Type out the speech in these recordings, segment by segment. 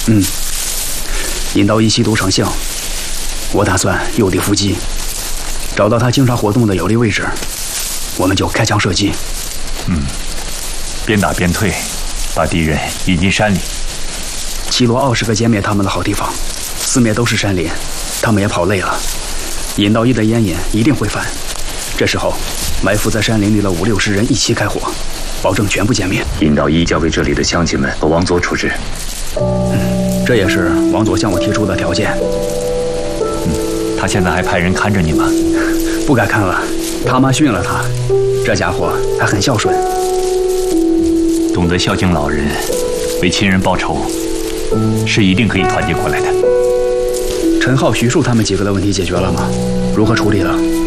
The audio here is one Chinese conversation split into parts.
引到一西都丞相，我打算诱敌伏击，找到他经常活动的有利位置，我们就开枪射击。 边打边退，把敌人引进山里。 齐罗奥是个歼灭他们的好地方，四面都是山林，他们也跑累了。引到一的烟瘾一定会犯，这时候埋伏在山林里的5、60人一起开火，保证全部歼灭。 引到一交给这里的乡亲们和王佐处置。 这也是王佐向我提出的条件。 他现在还派人看着你吗？ 不该看了，他妈训了他，这家伙还很孝顺。 懂得孝敬老人，为亲人报仇，是一定可以团结过来的。 陈浩、徐庶他们几个的问题解决了吗？如何处理的？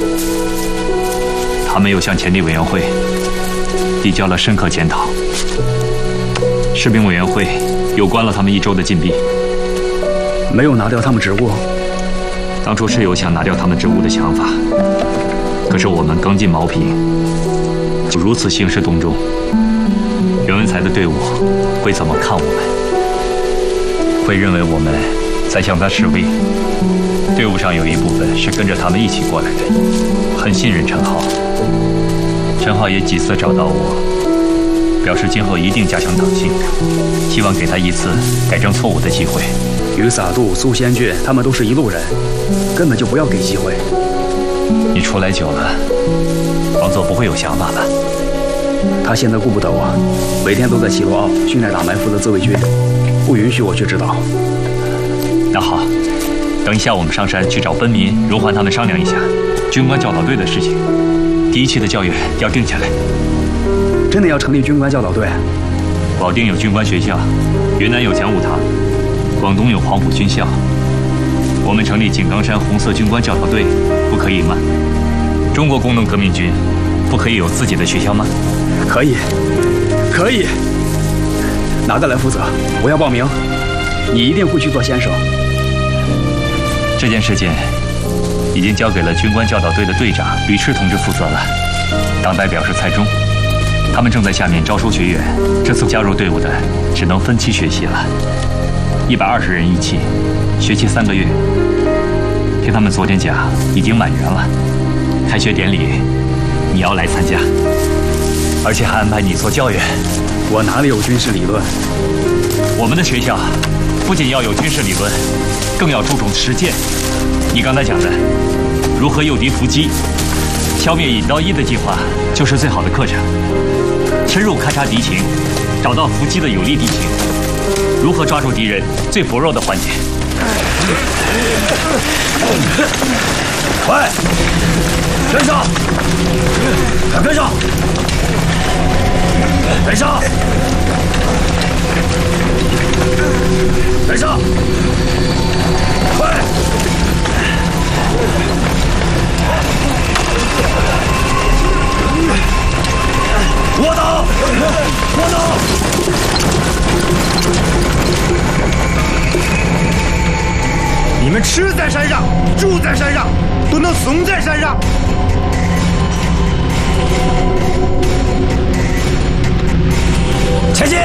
他们又向前地委员会递交了深刻检讨。士兵委员会又关了他们1周的禁闭。 没有拿掉他们职务。 当初是有想拿掉他们职务的想法，可是我们刚进茅坪，就如此兴师动众，袁文才的队伍会怎么看我们？会认为我们在向他示威。队伍上有一部分是跟着他们一起过来的，很信任陈浩。陈浩也几次找到我，表示今后一定加强党性，希望给他一次改正错误的机会。 于撒杜、苏先俊他们都是一路人，根本就不要给机会。 你出来久了，王佐不会有想法吧？ 他现在顾不得我，每天都在齐罗奥训练打埋伏的自卫军，不允许我去指导。 那好，等一下我们上山去找奔民、荣环他们商量一下军官教导队的事情。第1期的教员要定下来。 真的要成立军官教导队？ 保定有军官学校，云南有讲武堂，广东有黄埔军校。我们成立井冈山红色军官教导队，不可以吗？中国工农革命军不可以有自己的学校吗？ 可以，可以。哪个来负责？我要报名。你一定会去做先生。 这件事情已经交给了军官教导队的队长吕赤同志负责了。党代表是蔡忠，他们正在下面招收学员。这次加入队伍的只能分期学习了，120人1期，学期3个月。听他们昨天讲，已经满员了。开学典礼你要来参加，而且还安排你做教员。 我哪里有军事理论？ 我们的学校不仅要有军事理论，更要注重实践。你刚才讲的如何诱敌伏击，消灭引刀一的计划就是最好的课程。深入勘察敌情，找到伏击的有利地形，如何抓住敌人最薄弱的环节。 快，跟上！快跟上！跟上！跟上！快！我打！我打！你们吃在山上，住在山上，都能怂在山上。前进！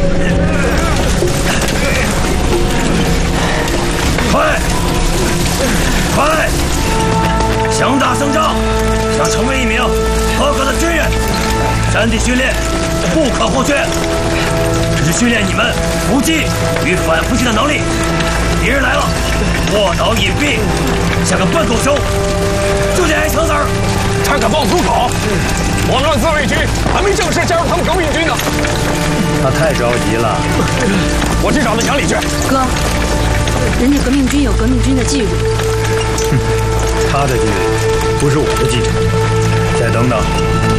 快！快！想打胜仗，想成为一名合格的军人，山地训练不可或缺。这是训练你们伏击与反伏击的能力。敌人来了，卧倒隐蔽，像个笨狗熊，就得挨枪子儿。 他敢爆粗口！我们自卫军还没正式加入他们革命军呢。 他太着急了， 我去找他讲理去。 哥，人家革命军有革命军的纪律。 他的纪律不是我的纪律。再等等，